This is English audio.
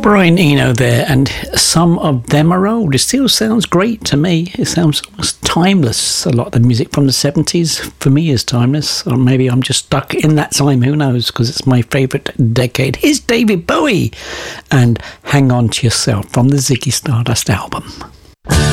Brian Eno there, and some of them are old. It still sounds great to me. It sounds almost timeless. A lot of the music from the 70s for me is timeless, or maybe I'm just stuck in that time, who knows, because it's my favourite decade. Here's David Bowie and Hang On To Yourself from the Ziggy Stardust album.